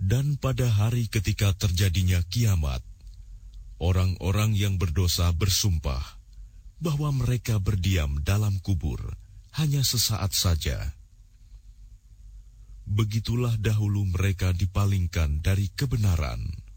Dan pada hari ketika terjadinya kiamat, orang-orang yang berdosa bersumpah bahwa mereka berdiam dalam kubur hanya sesaat saja. Begitulah dahulu mereka dipalingkan dari kebenaran.